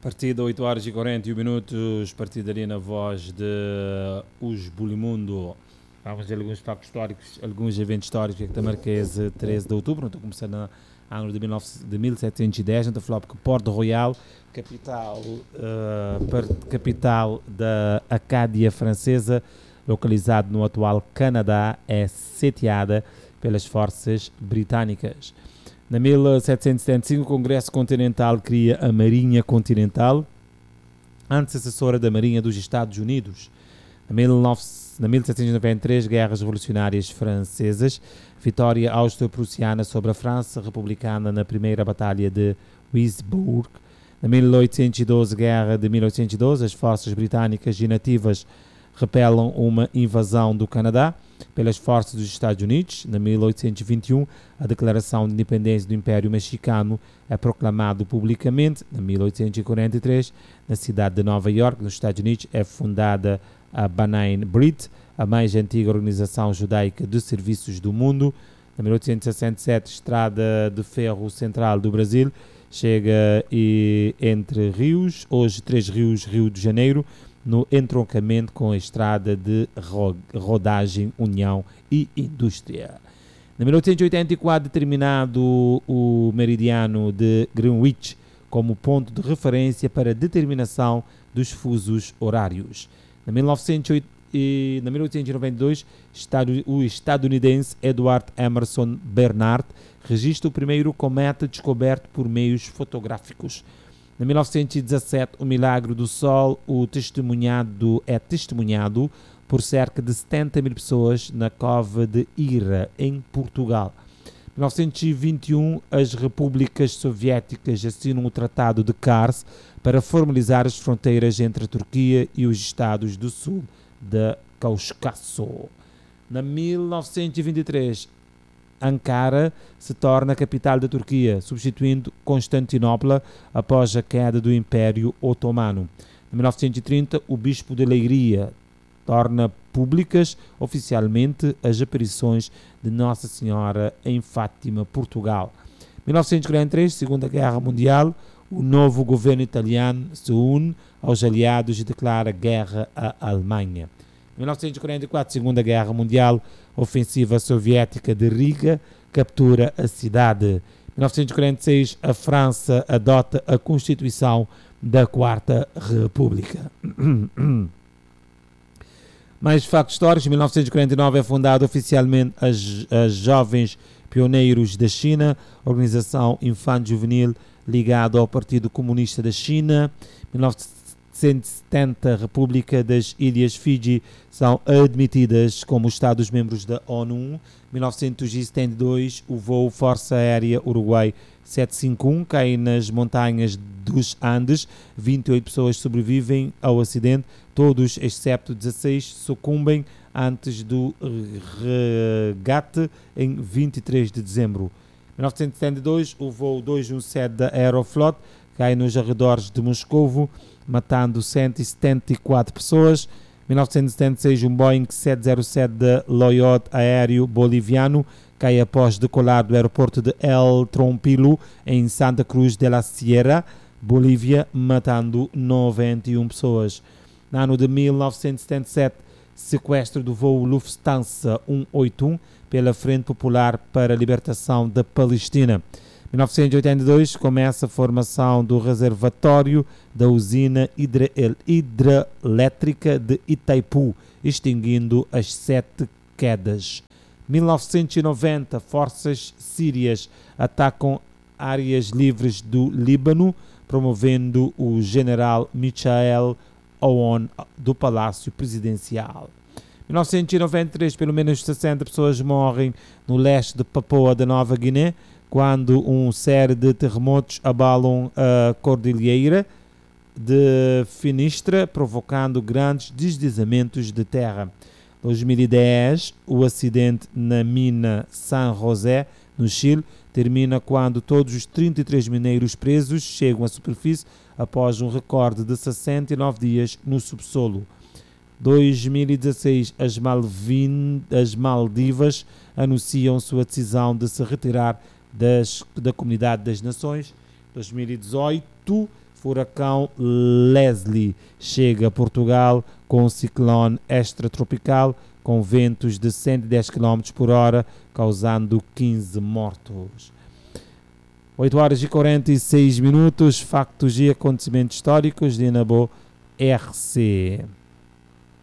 Partida 8 horas e 41 minutos, partida ali na voz de Os Bulimundo. Vamos ver alguns factos históricos, alguns eventos históricos que marquês 13 de outubro, estou começando no ano de 1710, no flop que Port Royal, capital da Acádia francesa, localizado no atual Canadá, é sitiada pelas forças britânicas. Na 1775, o Congresso Continental cria a Marinha Continental, antecessora da Marinha dos Estados Unidos. Na 1793, Guerras Revolucionárias Francesas, vitória austro-prussiana sobre a França republicana na Primeira Batalha de Weisbourg. Na 1812, Guerra de 1812, as forças britânicas e nativas repelam uma invasão do Canadá pelas forças dos Estados Unidos. Na 1821, a Declaração de Independência do Império Mexicano é proclamado publicamente. Na 1843, na cidade de Nova York, nos Estados Unidos, é fundada a B'nai B'rith, a mais antiga organização judaica de serviços do mundo. Na 1867, Estrada de Ferro Central do Brasil chega entre rios, hoje 3 rios, Rio de Janeiro, no entroncamento com a estrada de rodagem, União e Indústria. Na 1884, determinado o meridiano de Greenwich como ponto de referência para a determinação dos fusos horários. Na 1892, o estadunidense Edward Emerson Bernard registra o primeiro cometa descoberto por meios fotográficos. Na 1917, o milagre do Sol é testemunhado por cerca de 70 mil pessoas na cova de Hira, em Portugal. Em 1921, as repúblicas soviéticas assinam o Tratado de Kars para formalizar as fronteiras entre a Turquia e os estados do sul da Cáucaso. Na 1923, Ankara se torna a capital da Turquia, substituindo Constantinopla após a queda do Império Otomano. Em 1930, o Bispo de Leiria torna públicas oficialmente as aparições de Nossa Senhora em Fátima, Portugal. Em 1943, Segunda Guerra Mundial, o novo governo italiano se une aos aliados e declara guerra à Alemanha. Em 1944, Segunda Guerra Mundial, ofensiva soviética de Riga captura a cidade. Em 1946, a França adota a Constituição da Quarta República. Mais factos históricos. Em 1949 é fundada oficialmente as Jovens Pioneiros da China, organização infanto-juvenil ligada ao Partido Comunista da China. Em 1970, a República das Ilhas Fiji são admitidas como Estados-membros da ONU. Em 1972, o voo Força Aérea Uruguai 751 cai nas montanhas dos Andes. 28 pessoas sobrevivem ao acidente, todos, excepto 16, sucumbem antes do regate em 23 de dezembro. Em 1972, o voo 217 da Aeroflot cai nos arredores de Moscovo, matando 174 pessoas. Em 1976, um Boeing 707 da Loyot Aéreo Boliviano cai após decolar do aeroporto de El Trompilo, em Santa Cruz de la Sierra, Bolívia, matando 91 pessoas. No ano de 1977, sequestro do voo Lufthansa 181 pela Frente Popular para a Libertação da Palestina. Em 1982, começa a formação do reservatório da usina hidrelétrica de Itaipu, extinguindo as 7 quedas. Em 1990, forças sírias atacam áreas livres do Líbano, promovendo o general Michael Aoun do Palácio Presidencial. Em 1993, pelo menos 60 pessoas morrem no leste de Papua da Nova Guiné, quando uma série de terremotos abalam a cordilheira de Finistra, provocando grandes deslizamentos de terra. Em 2010, o acidente na mina San José, no Chile, termina quando todos os 33 mineiros presos chegam à superfície após um recorde de 69 dias no subsolo. 2016, as Maldivas anunciam sua decisão de se retirar da Comunidade das Nações. 2018, furacão Leslie chega a Portugal com um ciclone extratropical com ventos de 110 km por hora, causando 15 mortos. 8 horas e 46 minutos, factos e acontecimentos históricos de Nabo RC.